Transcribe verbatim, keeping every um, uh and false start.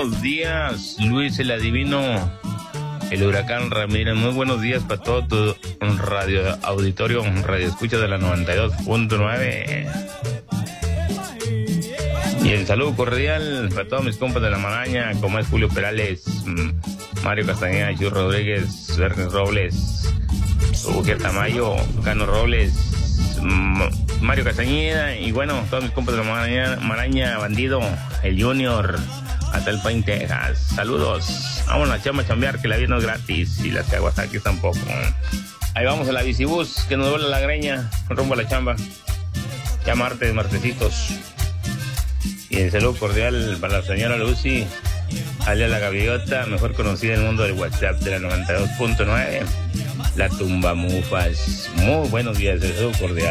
buenos días, Luis el Adivino, el Huracán Ramírez. Muy buenos días para todo tu radio auditorio, radio escucha de la noventa y dos punto nueve. Y el saludo cordial para todos mis compas de la Maraña, como es Julio Perales, Mario Castañeda, Chu Rodríguez, Verne Robles, Ujier Tamayo, Cano Robles, Mario Castañeda, y bueno, todos mis compas de la Maraña, Maraña Bandido, el Junior, hasta el Pain, Texas. Saludos. Vamos a la chamba a chambear, que la vida no es gratis y las caguasaquis tampoco. Ahí vamos a la bicibús, que nos duele la greña, rumbo a la chamba. Ya martes, martesitos. Y el saludo cordial para la señora Lucy, alias la Gaviota, mejor conocida en el mundo del WhatsApp de la noventa y dos punto nueve, la Tumba Mufas. Muy buenos días, el saludo cordial.